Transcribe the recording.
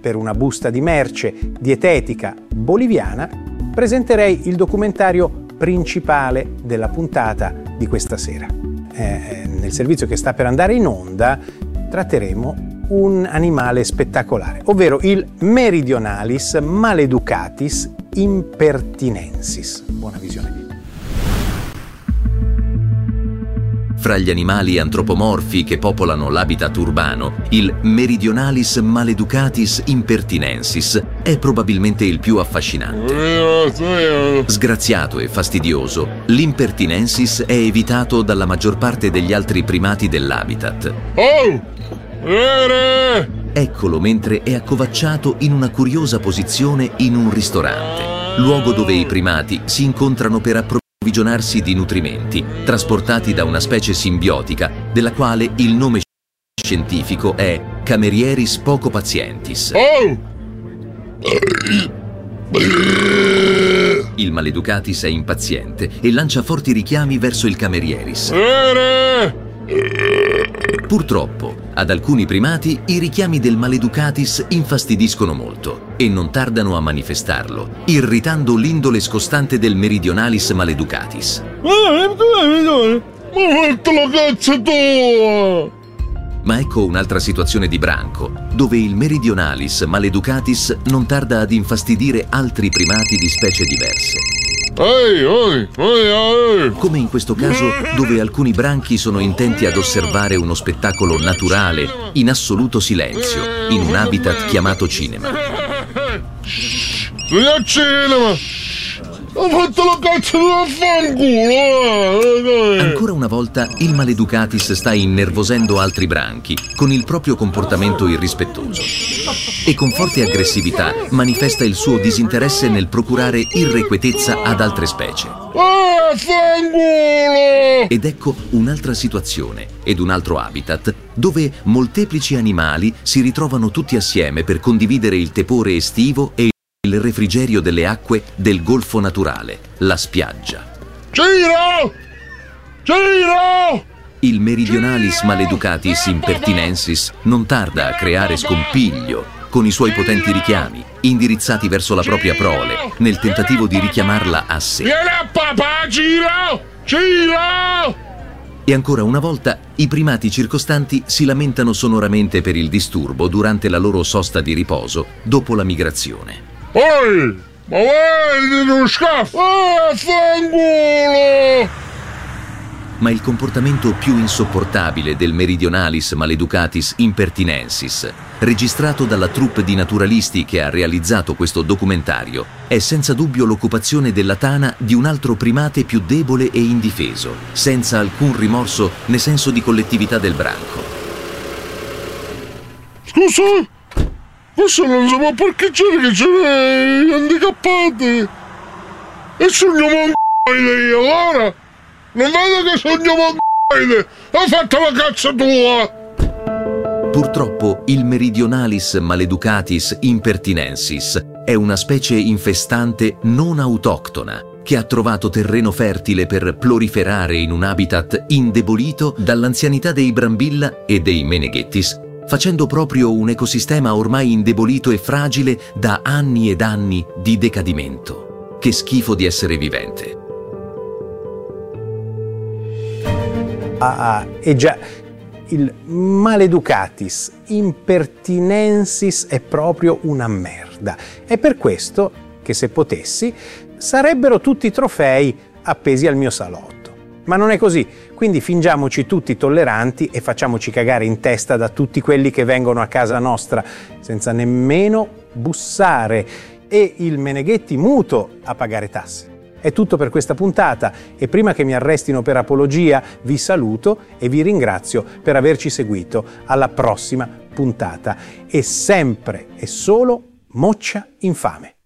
per una busta di merce dietetica boliviana, presenterei il documentario principale della puntata di questa sera. Nel servizio che sta per andare in onda tratteremo un animale spettacolare, ovvero il Meridionalis maleducatis impertinensis. Buona visione. Fra gli animali antropomorfi che popolano l'habitat urbano, il Meridionalis maleducatis impertinensis è probabilmente il più affascinante. Sgraziato e fastidioso, l'impertinensis è evitato dalla maggior parte degli altri primati dell'habitat. Eccolo mentre è accovacciato in una curiosa posizione in un ristorante, luogo dove i primati si incontrano per approvvigionarsi di nutrimenti trasportati da una specie simbiotica della quale il nome scientifico è Camerieris poco pazientis. Il Maleducatis è impaziente e lancia forti richiami verso il Camerieris. Purtroppo, ad alcuni primati i richiami del Maleducatis infastidiscono molto e non tardano a manifestarlo, irritando l'indole scostante del Meridionalis maleducatis. Ma ecco un'altra situazione di branco, dove il Meridionalis maleducatis non tarda ad infastidire altri primati di specie diverse. Come in questo caso, dove alcuni branchi sono intenti ad osservare uno spettacolo naturale, in assoluto silenzio, in un habitat chiamato cinema. Ho fatto la cazzo di vaffanculo! Ancora una volta il Maleducatis sta innervosendo altri branchi con il proprio comportamento irrispettoso e con forte aggressività manifesta il suo disinteresse nel procurare irrequietezza ad altre specie. Ed ecco un'altra situazione ed un altro habitat dove molteplici animali si ritrovano tutti assieme per condividere il tepore estivo e il refrigerio delle acque del golfo naturale, la spiaggia. Giro! Il Meridionalis maleducatis impertinensis non tarda a creare scompiglio con i suoi potenti richiami, indirizzati verso la propria prole, nel tentativo di richiamarla a sé. Vieni a papà, Giro! E ancora una volta, i primati circostanti si lamentano sonoramente per il disturbo durante la loro sosta di riposo dopo la migrazione. Ma vai nello scafo! Fanculo! Ma il comportamento più insopportabile del Meridionalis maleducatis impertinensis, registrato dalla troupe di naturalisti che ha realizzato questo documentario, è senza dubbio l'occupazione della tana di un altro primate più debole e indifeso, senza alcun rimorso né senso di collettività del branco. Scusa? Questo non si può parcheggiare che c'è gli handicappati. E sogno mongoide io, allora? Non vedo che sogno mongoide. Ho fatto la cazzo tua. Purtroppo il Meridionalis maleducatis impertinensis è una specie infestante non autoctona che ha trovato terreno fertile per proliferare in un habitat indebolito dall'anzianità dei Brambilla e dei Meneghettis, facendo proprio un ecosistema ormai indebolito e fragile da anni ed anni di decadimento. Che schifo di essere vivente. E già, il Maleducatis impertinensis è proprio una merda. È per questo che, se potessi, sarebbero tutti trofei appesi al mio salotto. Ma non è così, quindi fingiamoci tutti tolleranti e facciamoci cagare in testa da tutti quelli che vengono a casa nostra senza nemmeno bussare, e il Meneghetti muto a pagare tasse. È tutto per questa puntata e prima che mi arrestino per apologia vi saluto e vi ringrazio per averci seguito. Alla prossima puntata e sempre e solo moccia infame.